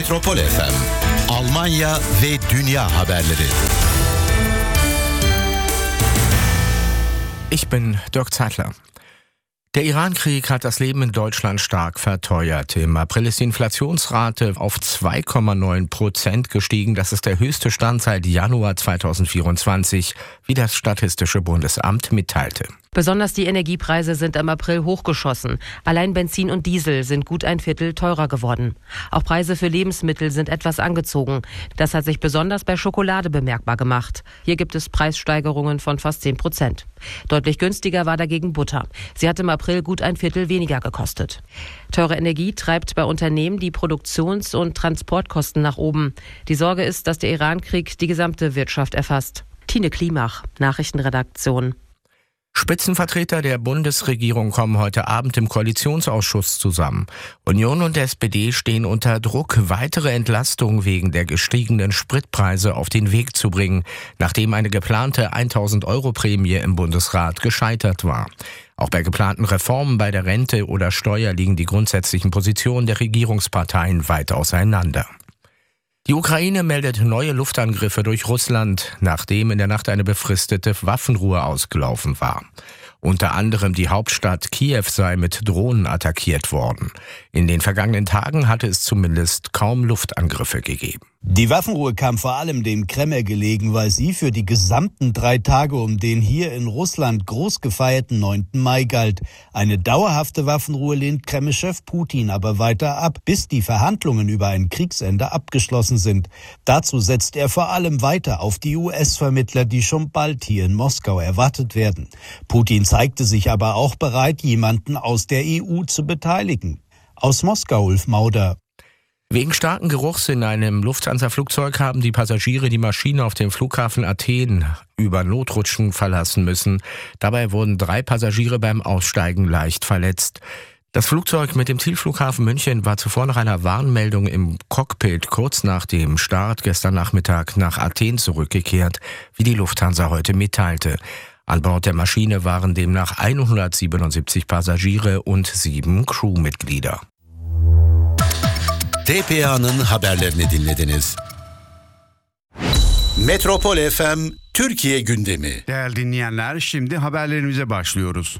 Metropol FM, Almanya ve dünya haberleri. Ich bin Dirk Zeitler. Der Iran-Krieg hat das Leben in Deutschland stark verteuert. Im April ist die Inflationsrate auf 2,9% gestiegen. Das ist der höchste Stand seit Januar 2024, wie das Statistische Bundesamt mitteilte. Besonders die Energiepreise sind im April hochgeschossen. Allein Benzin und Diesel sind gut ein Viertel teurer geworden. Auch Preise für Lebensmittel sind etwas angezogen. Das hat sich besonders bei Schokolade bemerkbar gemacht. Hier gibt es Preissteigerungen von fast 10%. Deutlich günstiger war dagegen Butter. Sie hat im April gut ein Viertel weniger gekostet. Teure Energie treibt bei Unternehmen die Produktions- und Transportkosten nach oben. Die Sorge ist, dass der Iran-Krieg die gesamte Wirtschaft erfasst. Tine Klimach, Nachrichtenredaktion. Spitzenvertreter der Bundesregierung kommen heute Abend im Koalitionsausschuss zusammen. Union und SPD stehen unter Druck, weitere Entlastungen wegen der gestiegenen Spritpreise auf den Weg zu bringen, nachdem eine geplante 1.000-Euro-Prämie im Bundesrat gescheitert war. Auch bei geplanten Reformen bei der Rente oder Steuer liegen die grundsätzlichen Positionen der Regierungsparteien weit auseinander. Die Ukraine meldet neue Luftangriffe durch Russland, nachdem in der Nacht eine befristete Waffenruhe ausgelaufen war. Unter anderem die Hauptstadt Kiew sei mit Drohnen attackiert worden. In den vergangenen Tagen hatte es zumindest kaum Luftangriffe gegeben. Die Waffenruhe kam vor allem dem Kreml gelegen, weil sie für die gesamten 3 Tage um den hier in Russland groß gefeierten 9. Mai galt. Eine dauerhafte Waffenruhe lehnt Kreml-Chef Putin aber weiter ab, bis die Verhandlungen über ein Kriegsende abgeschlossen sind. Dazu setzt er vor allem weiter auf die US-Vermittler, die schon bald hier in Moskau erwartet werden. Putin zeigte sich aber auch bereit, jemanden aus der EU zu beteiligen. Aus Moskau, Ulf Mauder. Wegen starken Geruchs in einem Lufthansa-Flugzeug haben die Passagiere die Maschine auf dem Flughafen Athen über Notrutschen verlassen müssen. Dabei wurden 3 Passagiere beim Aussteigen leicht verletzt. Das Flugzeug mit dem Zielflughafen München war zuvor nach einer Warnmeldung im Cockpit kurz nach dem Start gestern Nachmittag nach Athen zurückgekehrt, wie die Lufthansa heute mitteilte. An Bord der Maschine waren demnach 177 Passagiere und 7 Crewmitglieder. TPA'nın haberlerini dinlediniz. Metropol FM Türkiye gündemi. Değerli dinleyenler, şimdi haberlerimize başlıyoruz.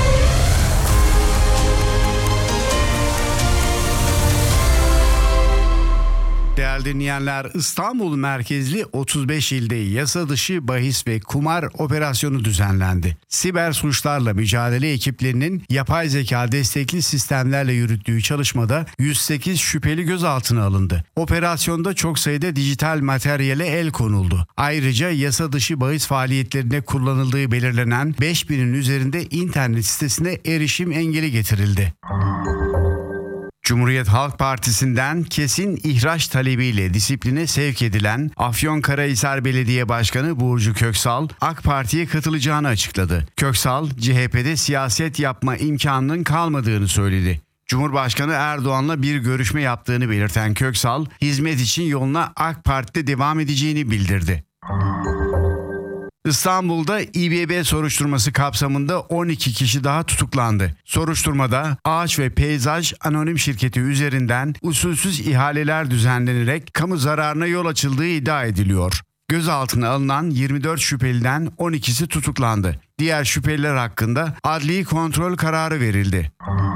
Değerli dinleyenler, İstanbul merkezli 35 ilde yasa dışı bahis ve kumar operasyonu düzenlendi. Siber suçlarla mücadele ekiplerinin yapay zeka destekli sistemlerle yürüttüğü çalışmada 108 şüpheli gözaltına alındı. Operasyonda çok sayıda dijital materyale el konuldu. Ayrıca yasa dışı bahis faaliyetlerine kullanıldığı belirlenen 5000'in üzerinde internet sitesine erişim engeli getirildi. Cumhuriyet Halk Partisi'nden kesin ihraç talebiyle disipline sevk edilen Afyonkarahisar Belediye Başkanı Burcu Köksal, AK Parti'ye katılacağını açıkladı. Köksal, CHP'de siyaset yapma imkanının kalmadığını söyledi. Cumhurbaşkanı Erdoğan'la bir görüşme yaptığını belirten Köksal, hizmet için yoluna AK Parti'de devam edeceğini bildirdi. İstanbul'da İBB soruşturması kapsamında 12 kişi daha tutuklandı. Soruşturmada Ağaç ve Peyzaj Anonim Şirketi üzerinden usulsüz ihaleler düzenlenerek kamu zararına yol açıldığı iddia ediliyor. Gözaltına alınan 24 şüpheliden 12'si tutuklandı. Diğer şüpheliler hakkında adli kontrol kararı verildi.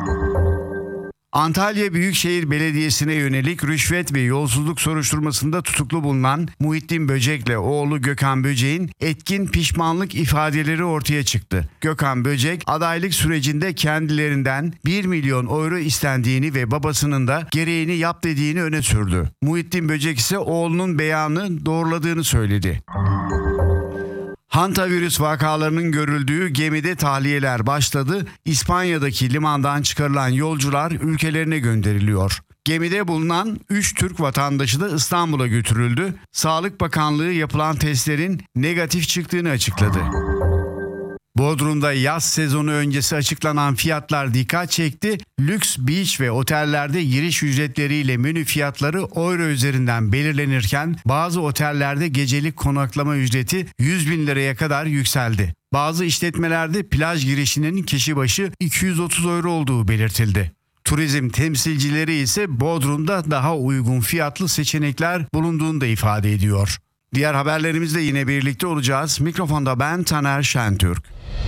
Antalya Büyükşehir Belediyesi'ne yönelik rüşvet ve yolsuzluk soruşturmasında tutuklu bulunan Muhittin Böcek'le oğlu Gökhan Böcek'in etkin pişmanlık ifadeleri ortaya çıktı. Gökhan Böcek, adaylık sürecinde kendilerinden 1 milyon euro istendiğini ve babasının da gereğini yap dediğini öne sürdü. Muhittin Böcek ise oğlunun beyanını doğruladığını söyledi. Hantavirüs vakalarının görüldüğü gemide tahliyeler başladı. İspanya'daki limandan çıkarılan yolcular ülkelerine gönderiliyor. Gemide bulunan 3 Türk vatandaşı da İstanbul'a götürüldü. Sağlık Bakanlığı yapılan testlerin negatif çıktığını açıkladı. Bodrum'da yaz sezonu öncesi açıklanan fiyatlar dikkat çekti. Lüks beach ve otellerde giriş ücretleriyle menü fiyatları euro üzerinden belirlenirken bazı otellerde gecelik konaklama ücreti 100 bin liraya kadar yükseldi. Bazı işletmelerde plaj girişinin kişi başı 230 euro olduğu belirtildi. Turizm temsilcileri ise Bodrum'da daha uygun fiyatlı seçenekler bulunduğunu da ifade ediyor. Diğer haberlerimizle yine birlikte olacağız. Mikrofonda ben Taner Şentürk.